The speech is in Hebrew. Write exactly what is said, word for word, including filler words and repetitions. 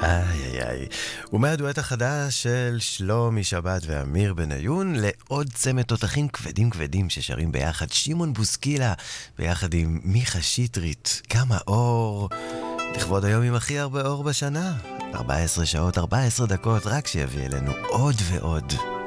איי איי איי. ומהדואט החדש של שלומי שבת ואמיר בניון לעוד צמד תותחים כבדים כבדים ששרים ביחד, שמעון בוסקילה ביחד עם מיכה שטרית. כמה אור לכבוד היום עם הכי הרבה אור בשנה, ארבע עשרה שעות ארבע עשרה דקות, רק שיביא אלינו עוד ועוד